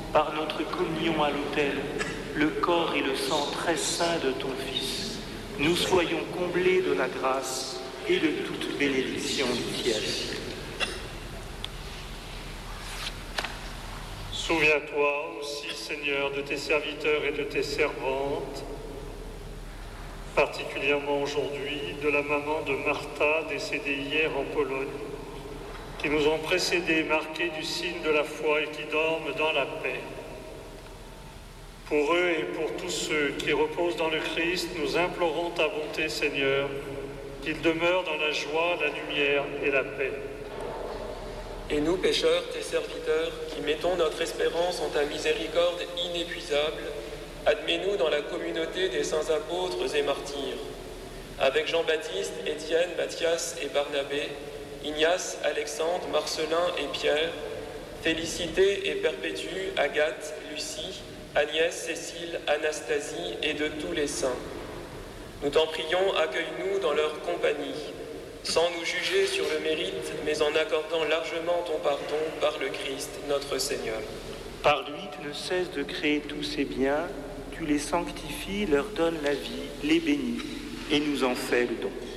par notre communion à l'autel, le corps et le sang très saint de ton Fils, nous soyons comblés de la grâce et de toute bénédiction du tiers. Souviens-toi aussi, Seigneur, de tes serviteurs et de tes servantes, particulièrement aujourd'hui de la maman de Martha, décédée hier en Pologne, qui nous ont précédés, marqués du signe de la foi et qui dorment dans la paix. Pour eux et pour tous ceux qui reposent dans le Christ, nous implorons ta bonté, Seigneur, qu'ils demeurent dans la joie, la lumière et la paix. Et nous, pécheurs, tes serviteurs, qui mettons notre espérance en ta miséricorde inépuisable, admets-nous dans la communauté des saints apôtres et martyrs, avec Jean-Baptiste, Étienne, Matthias et Barnabé, Ignace, Alexandre, Marcelin et Pierre, Félicité et Perpétue, Agathe, Lucie, Agnès, Cécile, Anastasie et de tous les saints. Nous t'en prions, accueille-nous dans leur compagnie, sans nous juger sur le mérite, mais en accordant largement ton pardon par le Christ, notre Seigneur. Par lui, tu ne cesses de créer tous ces biens, tu les sanctifies, leur donnes la vie, les bénis, et nous en fais le don.